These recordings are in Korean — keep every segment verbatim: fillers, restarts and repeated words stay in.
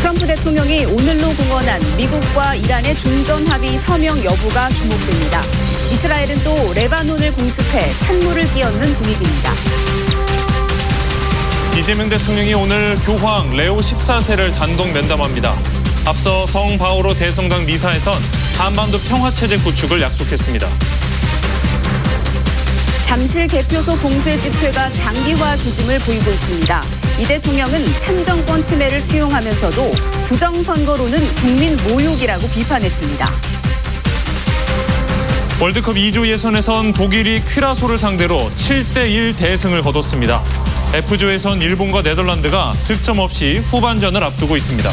트럼프 대통령이 오늘로 공언한 미국과 이란의 종전 합의 서명 여부가 주목됩니다. 이스라엘은 또 레바논을 공습해 찬물을 끼얹는 분위기입니다. 이재명 대통령이 오늘 교황 레오 십사 세를 단독 면담합니다. 앞서 성 바오로 대성당 미사에선 한반도 평화체제 구축을 약속했습니다. 잠실 개표소 봉쇄 집회가 장기화 조짐을 보이고 있습니다. 이 대통령은 참정권 침해를 수용하면서도 부정선거로는 국민 모욕이라고 비판했습니다. 월드컵 이 조 예선에선 독일이 퀴라소를 상대로 칠 대 일 대승을 거뒀습니다. F조에선 일본과 네덜란드가 득점 없이 후반전을 앞두고 있습니다.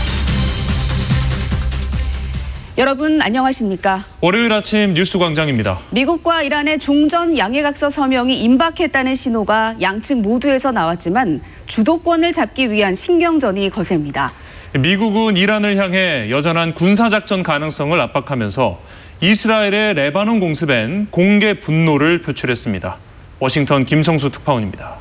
여러분 안녕하십니까? 월요일 아침 뉴스광장입니다. 미국과 이란의 종전 양해각서 서명이 임박했다는 신호가 양측 모두에서 나왔지만 주도권을 잡기 위한 신경전이 거셉니다. 미국은 이란을 향해 여전한 군사작전 가능성을 압박하면서 이스라엘의 레바논 공습엔 공개 분노를 표출했습니다. 워싱턴 김성수 특파원입니다.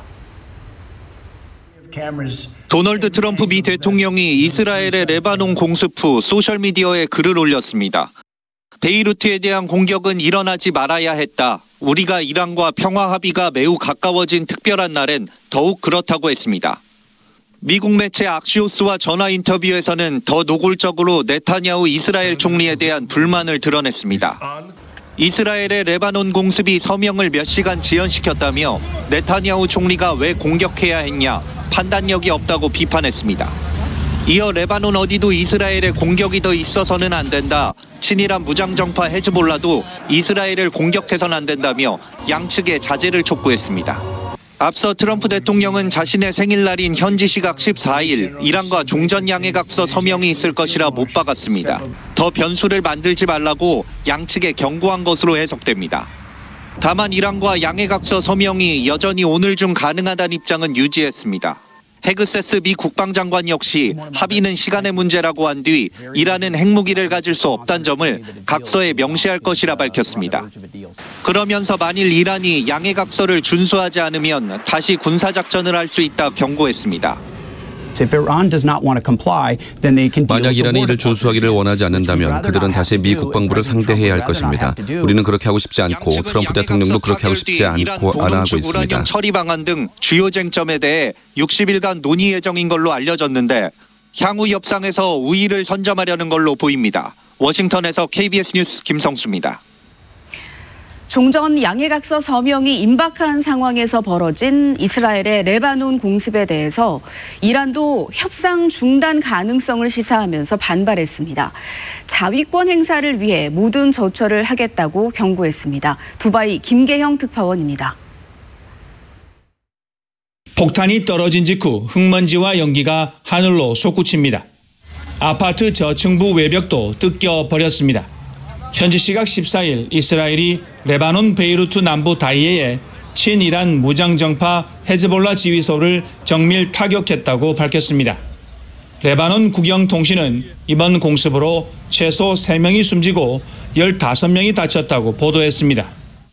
도널드 트럼프 미 대통령이 이스라엘의 레바논 공습 후 소셜미디어에 글을 올렸습니다. 베이루트에 대한 공격은 일어나지 말아야 했다. 우리가 이란과 평화 합의가 매우 가까워진 특별한 날엔 더욱 그렇다고 했습니다. 미국 매체 악시오스와 전화 인터뷰에서는 더 노골적으로 네타냐후 이스라엘 총리에 대한 불만을 드러냈습니다. 이스라엘의 레바논 공습이 서명을 몇 시간 지연시켰다며 네타냐후 총리가 왜 공격해야 했냐 판단력이 없다고 비판했습니다. 이어 레바논 어디도 이스라엘의 공격이 더 있어서는 안 된다. 친이란 무장정파 헤즈볼라도 이스라엘을 공격해서는 안 된다며 양측의 자제를 촉구했습니다. 앞서 트럼프 대통령은 자신의 생일날인 현지 시각 십사 일 이란과 종전 양해각서 서명이 있을 것이라 못 박았습니다. 더 변수를 만들지 말라고 양측에 경고한 것으로 해석됩니다. 다만 이란과 양해각서 서명이 여전히 오늘 중 가능하다는 입장은 유지했습니다. 헤그세스 미 국방장관 역시 합의는 시간의 문제라고 한 뒤 이란은 핵무기를 가질 수 없다는 점을 각서에 명시할 것이라 밝혔습니다. 그러면서 만일 이란이 양해각서를 준수하지 않으면 다시 군사작전을 할 수 있다 경고했습니다. 만약 이란이 이를 준수하기를 원하지 않는다면 그들은 다시 미 국방부를 상대해야 할 것입니다. 우리는 그렇게 하고 싶지 않고 트럼프 대통령도 그렇게 하고 싶지 않고 안 하고 있습니다. 우라늄 처리 방안 등 주요 쟁점에 대해 육십 일간 논의 예정인 걸로 알려졌는데 향후 협상에서 우위를 선점하려는 걸로 보입니다. 워싱턴에서 케이비에스 뉴스 김성수입니다. 종전 양해각서 서명이 임박한 상황에서 벌어진 이스라엘의 레바논 공습에 대해서 이란도 협상 중단 가능성을 시사하면서 반발했습니다. 자위권 행사를 위해 모든 조처를 하겠다고 경고했습니다. 두바이 김계형 특파원입니다. 폭탄이 떨어진 직후 흙먼지와 연기가 하늘로 솟구칩니다. 아파트 저층부 외벽도 뜯겨버렸습니다. 현지 시각 십사 일 이스라엘이 레바논 베이루트 남부 다이에의 친이란 무장정파 헤즈볼라 지휘소를 정밀 타격했다고 밝혔습니다. 레바논 국영통신은 이번 공습으로 최소 세 명이 숨지고 열다섯 명이 다쳤다고 보도했습니다.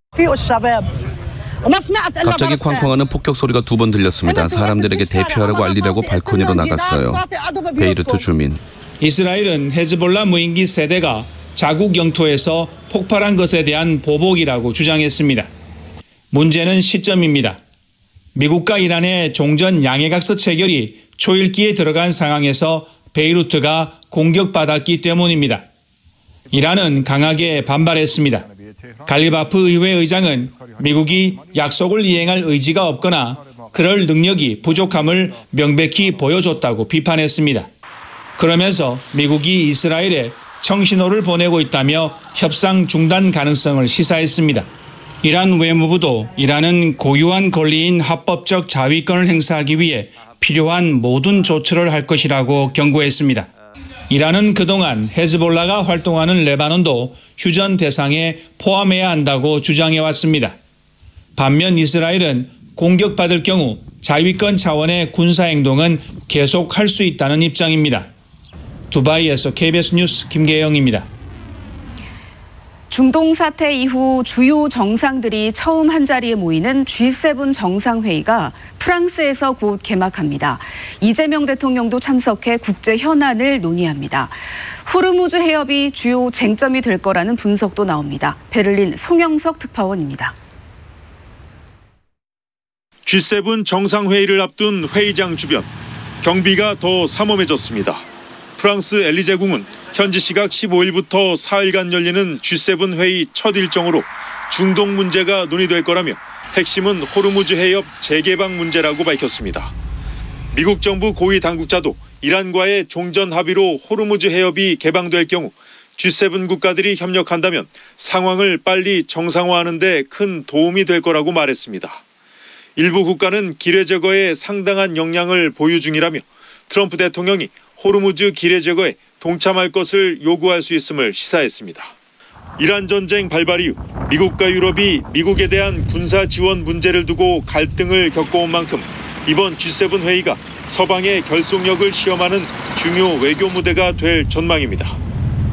갑자기 쾅쾅하는 폭격 소리가 두 번 들렸습니다. 사람들에게 대피하라고 알리려고 발코니로 나갔어요. 베이루트 주민. 이스라엘은 헤즈볼라 무인기 세대가 자국 영토에서 폭발한 것에 대한 보복이라고 주장했습니다. 문제는 시점입니다. 미국과 이란의 종전 양해각서 체결이 초읽기에 들어간 상황에서 베이루트가 공격받았기 때문입니다. 이란은 강하게 반발했습니다. 갈리바프 의회 의장은 미국이 약속을 이행할 의지가 없거나 그럴 능력이 부족함을 명백히 보여줬다고 비판했습니다. 그러면서 미국이 이스라엘에 청신호를 보내고 있다며 협상 중단 가능성을 시사했습니다. 이란 외무부도 이란은 고유한 권리인 합법적 자위권을 행사하기 위해 필요한 모든 조처를 할 것이라고 경고했습니다. 이란은 그동안 헤즈볼라가 활동하는 레바논도 휴전 대상에 포함해야 한다고 주장해왔습니다. 반면 이스라엘은 공격받을 경우 자위권 차원의 군사행동은 계속할 수 있다는 입장입니다. 두바이에서 케이비에스 뉴스 김계영입니다. 중동 사태 이후 주요 정상들이 처음 한자리에 모이는 지 세븐 정상회의가 프랑스에서 곧 개막합니다. 이재명 대통령도 참석해 국제 현안을 논의합니다. 호르무즈 해협이 주요 쟁점이 될 거라는 분석도 나옵니다. 베를린 송영석 특파원입니다. 지 세븐 정상회의를 앞둔 회의장 주변, 경비가 더 삼엄해졌습니다. 프랑스 엘리제궁은 현지 시각 십오일부터 사흘간 열리는 지 세븐 회의 첫 일정으로 중동 문제가 논의될 거라며 핵심은 호르무즈 해협 재개방 문제라고 밝혔습니다. 미국 정부 고위 당국자도 이란과의 종전 합의로 호르무즈 해협이 개방될 경우 지 세븐 국가들이 협력한다면 상황을 빨리 정상화하는 데 큰 도움이 될 거라고 말했습니다. 일부 국가는 기뢰 제거에 상당한 역량을 보유 중이라며 트럼프 대통령이 호르무즈 기뢰 제거에 동참할 것을 요구할 수 있음을 시사했습니다. 이란 전쟁 발발 이후 미국과 유럽이 미국에 대한 군사 지원 문제를 두고 갈등을 겪어온 만큼 이번 지 세븐 회의가 서방의 결속력을 시험하는 중요 외교 무대가 될 전망입니다.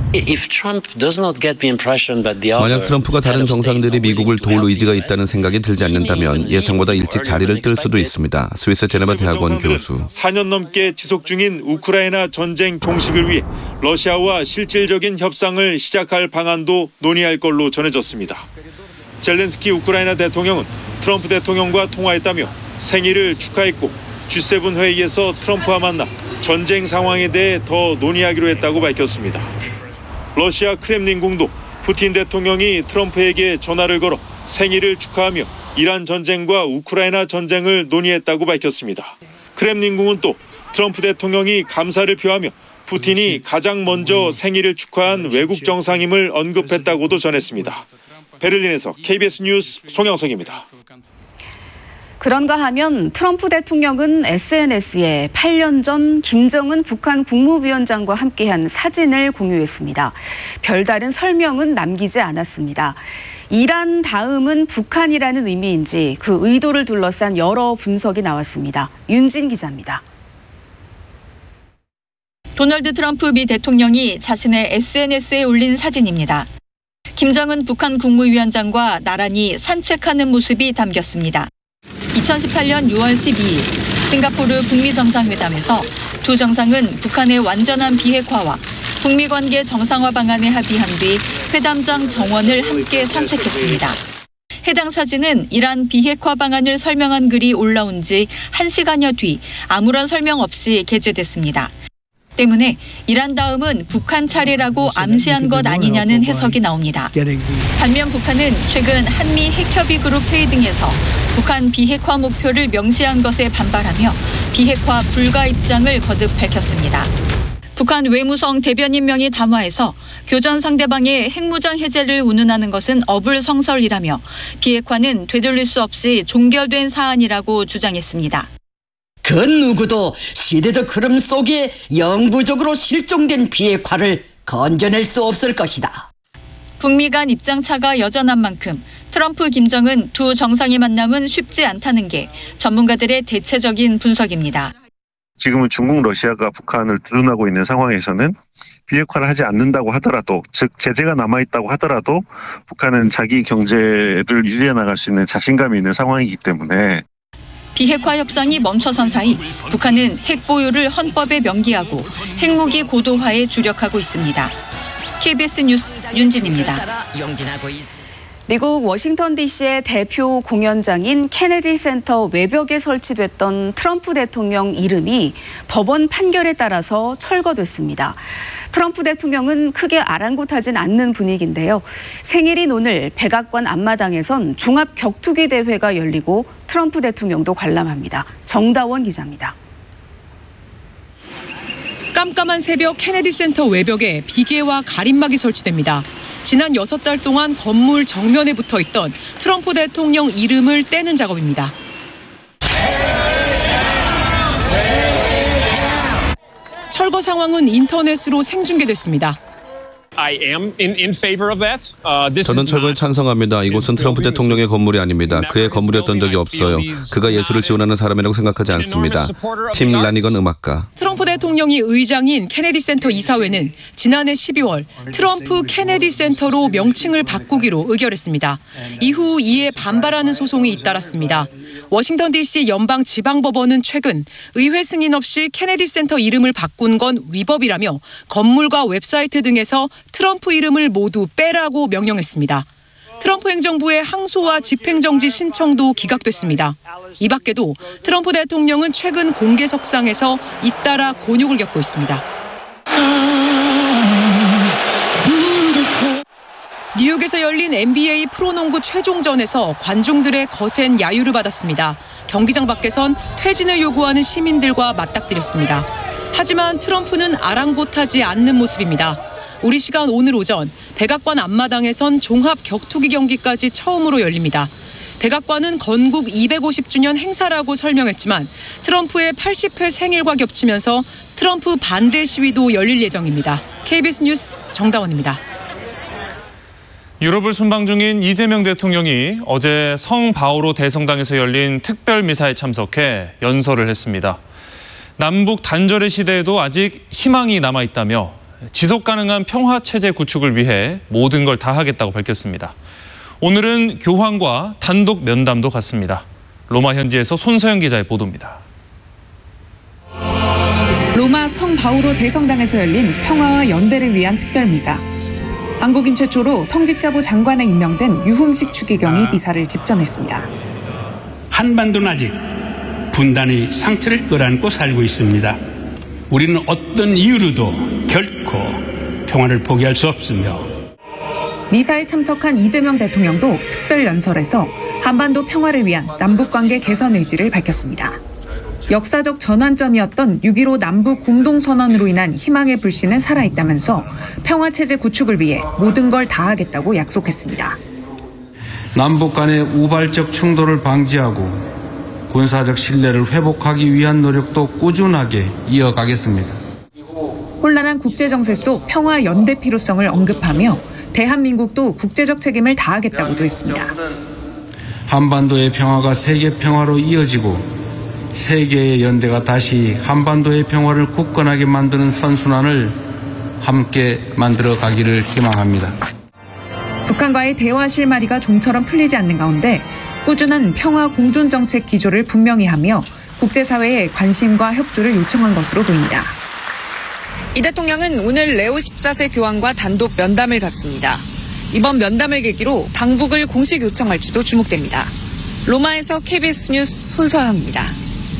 만약 트럼프가 다른 정상들이 미국을 도울 의지가 있다는 생각이 들지 않는다면 예상보다 일찍 자리를 뜰 수도 있습니다. 스위스 제네바 대학원 교수. 사 년 넘게 지속 중인 우크라이나 전쟁 종식을 위해 러시아와 실질적인 협상을 시작할 방안도 논의할 걸로 전해졌습니다. 젤렌스키 우크라이나 대통령은 트럼프 대통령과 통화했다며 생일을 축하했고 지 세븐 회의에서 트럼프와 만나 전쟁 상황에 대해 더 논의하기로 했다고 밝혔습니다. 러시아 크렘린궁도 푸틴 대통령이 트럼프에게 전화를 걸어 생일을 축하하며 이란 전쟁과 우크라이나 전쟁을 논의했다고 밝혔습니다. 크렘린궁은 또 트럼프 대통령이 감사를 표하며 푸틴이 가장 먼저 생일을 축하한 외국 정상임을 언급했다고도 전했습니다. 베를린에서 케이비에스 뉴스 송영석입니다. 그런가 하면 트럼프 대통령은 에스엔에스에 팔 년 전 김정은 북한 국무위원장과 함께한 사진을 공유했습니다. 별다른 설명은 남기지 않았습니다. 이란 다음은 북한이라는 의미인지 그 의도를 둘러싼 여러 분석이 나왔습니다. 윤진 기자입니다. 도널드 트럼프 미 대통령이 자신의 에스엔에스에 올린 사진입니다. 김정은 북한 국무위원장과 나란히 산책하는 모습이 담겼습니다. 이천십팔 년 유월 십이일 싱가포르 북미 정상회담에서 두 정상은 북한의 완전한 비핵화와 북미 관계 정상화 방안에 합의한 뒤 회담장 정원을 함께 산책했습니다. 해당 사진은 이란 비핵화 방안을 설명한 글이 올라온 지 한 시간여 뒤 아무런 설명 없이 게재됐습니다. 때문에 이란 다음은 북한 차례라고 암시한 것 아니냐는 해석이 나옵니다. 반면 북한은 최근 한미 핵협의 그룹 회의 등에서 북한 비핵화 목표를 명시한 것에 반발하며 비핵화 불가 입장을 거듭 밝혔습니다. 북한 외무성 대변인 명의 담화에서 교전 상대방의 핵무장 해제를 운운하는 것은 어불성설이라며 비핵화는 되돌릴 수 없이 종결된 사안이라고 주장했습니다. 그 누구도 시대적 흐름 속에 영구적으로 실종된 비핵화를 건져낼 수 없을 것이다. 북미 간 입장차가 여전한 만큼 트럼프, 김정은 두 정상의 만남은 쉽지 않다는 게 전문가들의 대체적인 분석입니다. 지금은 중국, 러시아가 북한을 드러나고 있는 상황에서는 비핵화를 하지 않는다고 하더라도, 즉 제재가 남아있다고 하더라도 북한은 자기 경제를 유지해 나갈 수 있는 자신감이 있는 상황이기 때문에 비핵화 협상이 멈춰선 사이 북한은 핵 보유를 헌법에 명기하고 핵무기 고도화에 주력하고 있습니다. 케이비에스 뉴스 윤진입니다. 미국 워싱턴 디씨의 대표 공연장인 케네디 센터 외벽에 설치됐던 트럼프 대통령 이름이 법원 판결에 따라서 철거됐습니다. 트럼프 대통령은 크게 아랑곳하진 않는 분위기인데요. 생일인 오늘 백악관 앞마당에선 종합 격투기 대회가 열리고 트럼프 대통령도 관람합니다. 정다원 기자입니다. 깜깜한 새벽 케네디 센터 외벽에 비계와 가림막이 설치됩니다. 지난 여섯 달 동안 건물 정면에 붙어 있던 트럼프 대통령 이름을 떼는 작업입니다. 철거 상황은 인터넷으로 생중계됐습니다. 저는 철거에 찬성합니다. 이곳은 트럼프 대통령의 건물이 아닙니다. 그의 건물이었던 적이 없어요. 그가 예술을 지원하는 사람이라고 생각하지 않습니다. 팀 라니건 음악가. 트럼프 대통령이 의장인 케네디 센터 이사회는 지난해 십이월 트럼프 케네디 센터로 명칭을 바꾸기로 의결했습니다. 이후 이에 반발하는 소송이 잇따랐습니다. 워싱턴 디씨 연방지방법원은 최근 의회 승인 없이 케네디 센터 이름을 바꾼 건 위법이라며 건물과 웹사이트 등에서 트럼프 이름을 모두 빼라고 명령했습니다. 트럼프 행정부의 항소와 집행정지 신청도 기각됐습니다. 이 밖에도 트럼프 대통령은 최근 공개석상에서 잇따라 곤욕을 겪고 있습니다. 뉴욕에서 열린 엔비에이 프로농구 최종전에서 관중들의 거센 야유를 받았습니다. 경기장 밖에선 퇴진을 요구하는 시민들과 맞닥뜨렸습니다. 하지만 트럼프는 아랑곳하지 않는 모습입니다. 우리 시간 오늘 오전 백악관 앞마당에선 종합 격투기 경기까지 처음으로 열립니다. 백악관은 건국 이백오십 주년 행사라고 설명했지만 트럼프의 팔십 회 생일과 겹치면서 트럼프 반대 시위도 열릴 예정입니다. 케이비에스 뉴스 정다원입니다. 유럽을 순방 중인 이재명 대통령이 어제 성바오로 대성당에서 열린 특별미사에 참석해 연설을 했습니다. 남북 단절의 시대에도 아직 희망이 남아있다며 지속 가능한 평화체제 구축을 위해 모든 걸 다하겠다고 밝혔습니다. 오늘은 교황과 단독 면담도 갖습니다. 로마 현지에서 손서영 기자의 보도입니다. 로마 성바오로 대성당에서 열린 평화와 연대를 위한 특별미사. 한국인 최초로 성직자부 장관에 임명된 유흥식 추기경이 미사를 집전했습니다. 한반도는 아직 분단의 상처를 끌어안고 살고 있습니다. 우리는 어떤 이유로도 결코 평화를 포기할 수 없으며 미사에 참석한 이재명 대통령도 특별 연설에서 한반도 평화를 위한 남북관계 개선 의지를 밝혔습니다. 역사적 전환점이었던 육점일오 남북 공동선언으로 인한 희망의 불씨는 살아있다면서 평화체제 구축을 위해 모든 걸 다하겠다고 약속했습니다. 남북 간의 우발적 충돌을 방지하고 군사적 신뢰를 회복하기 위한 노력도 꾸준하게 이어가겠습니다. 혼란한 국제정세 속 평화 연대 필요성을 언급하며 대한민국도 국제적 책임을 다하겠다고도 했습니다. 한반도의 평화가 세계 평화로 이어지고 세계의 연대가 다시 한반도의 평화를 굳건하게 만드는 선순환을 함께 만들어 가기를 희망합니다. 북한과의 대화 실마리가 좀처럼 풀리지 않는 가운데 꾸준한 평화 공존 정책 기조를 분명히 하며 국제사회에 관심과 협조를 요청한 것으로 보입니다. 이 대통령은 오늘 레오 십사 세 교황과 단독 면담을 갖습니다. 이번 면담을 계기로 방북을 공식 요청할지도 주목됩니다. 로마에서 케이비에스 뉴스 손서영입니다.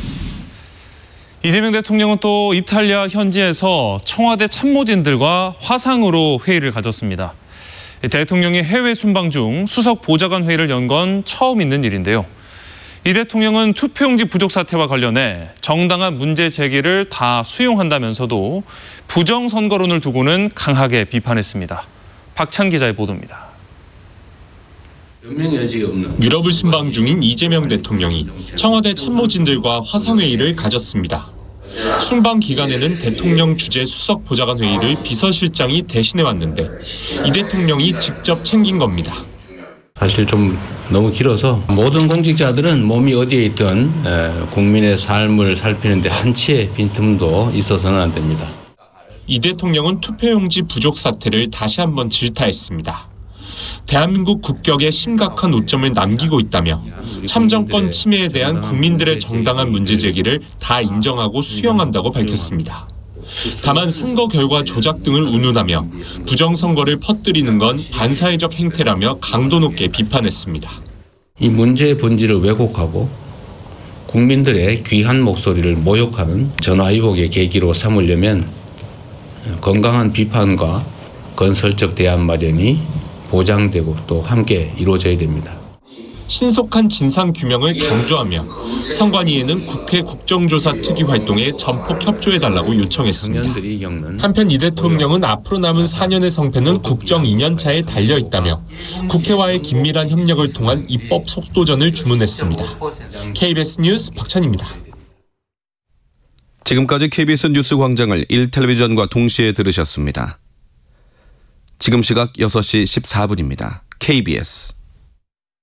이재명 대통령은 또 이탈리아 현지에서 청와대 참모진들과 화상으로 회의를 가졌습니다. 대통령이 해외 순방 중 수석 보좌관 회의를 연 건 처음 있는 일인데요. 이 대통령은 투표용지 부족 사태와 관련해 정당한 문제 제기를 다 수용한다면서도 부정선거론을 두고는 강하게 비판했습니다. 박찬 기자의 보도입니다. 유럽을 순방 중인 이재명 대통령이 청와대 참모진들과 화상회의를 가졌습니다. 순방 기간에는 대통령 주재 수석 보좌관 회의를 비서실장이 대신해 왔는데 이 대통령이 직접 챙긴 겁니다. 사실 좀 너무 길어서 모든 공직자들은 몸이 어디에 있든 국민의 삶을 살피는데 한치의 빈틈도 있어서는 안 됩니다. 이 대통령은 투표용지 부족 사태를 다시 한번 질타했습니다. 대한민국 국격에 심각한 오점을 남기고 있다며 참정권 침해에 대한 국민들의 정당한 문제 제기를 다 인정하고 수용한다고 밝혔습니다. 다만 선거 결과 조작 등을 운운하며 부정선거를 퍼뜨리는 건 반사회적 행태라며 강도 높게 비판했습니다. 이 문제의 본질을 왜곡하고 국민들의 귀한 목소리를 모욕하는 전화위복의 계기로 삼으려면 건강한 비판과 건설적 대안 마련이 보장되고 또 함께 이루어져야 됩니다. 신속한 진상규명을 강조하며 선관위에는 국회 국정조사 특위 활동에 전폭 협조해달라고 요청했습니다. 한편 이 대통령은 앞으로 남은 사 년의 성패는 국정 이 년 차에 달려있다며 국회와의 긴밀한 협력을 통한 입법 속도전을 주문했습니다. 케이비에스 뉴스 박찬입니다. 지금까지 케이비에스 뉴스 광장을 일 텔레비전과 동시에 들으셨습니다. 지금 시각 여섯 시 십사 분입니다. 케이비에스